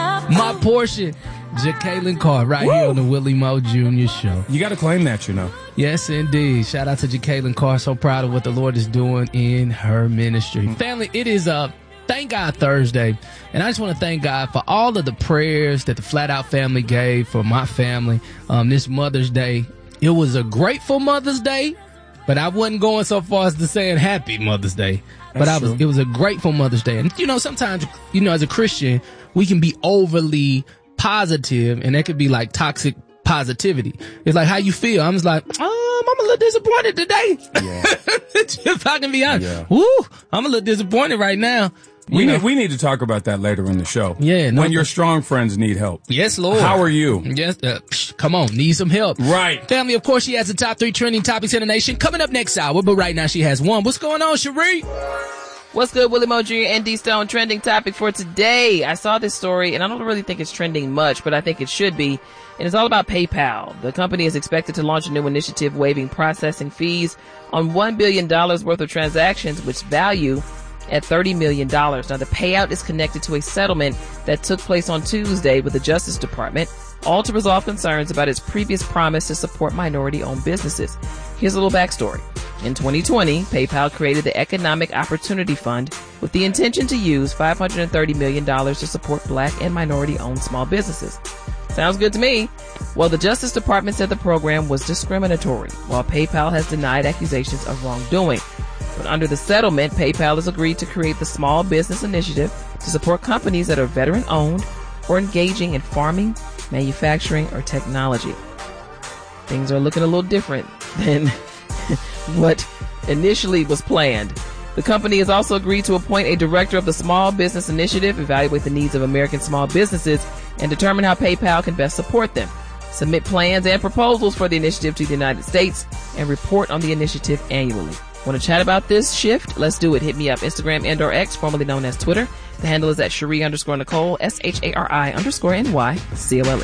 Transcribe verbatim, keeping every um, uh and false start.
My portion, Jacqueline Carr, right Woo! Here on the Willie Moe Junior Show. You got to claim that, you know. Yes, indeed. Shout out to Jacqueline Carr. So proud of what the Lord is doing in her ministry. Mm-hmm. Family, it is a Thank God Thursday. And I just want to thank God for all of the prayers that the Flat Out family gave for my family um, this Mother's Day. It was a grateful Mother's Day, but I wasn't going so far as to saying Happy Mother's Day. But I was, it was a grateful Mother's Day. And, you know, sometimes, you know, as a Christian, we can be overly positive, and that could be like toxic positivity. It's like how you feel. I'm just like, um, I'm a little disappointed today. Yeah. If I can be honest. Yeah. Woo, I'm a little disappointed right now. We need, we need to talk about that later in the show. Yeah. No, when your strong friends need help. Yes, Lord. How are you? Yes. Uh, psh, come on. Need some help. Right. Family, of course, she has the top three trending topics in the nation coming up next hour, but right now she has one. What's going on, Cherie? What's good, Willie Moe Junior and D Stone? Trending topic for today. I saw this story, and I don't really think it's trending much, but I think it should be. And it's all about PayPal. The company is expected to launch a new initiative waiving processing fees on one billion dollars worth of transactions, which value at thirty million dollars. Now, the payout is connected to a settlement that took place on Tuesday with the Justice Department, all to resolve concerns about its previous promise to support minority-owned businesses. Here's a little backstory. In twenty twenty, PayPal created the Economic Opportunity Fund with the intention to use five hundred thirty million dollars to support black and minority-owned small businesses. Sounds good to me. Well, the Justice Department said the program was discriminatory, while PayPal has denied accusations of wrongdoing. But under the settlement, PayPal has agreed to create the Small Business Initiative to support companies that are veteran-owned or engaging in farming, manufacturing, or technology. Things are looking a little different than what initially was planned. The company has also agreed to appoint a director of the Small Business Initiative, evaluate the needs of American small businesses, and determine how PayPal can best support them. Submit plans and proposals for the initiative to the United States and report on the initiative annually. Want to chat about this shift? Let's do it. Hit me up, Instagram and or X, formerly known as Twitter. The handle is at Cherie underscore Nicole, S H A R I underscore N Y C O L E.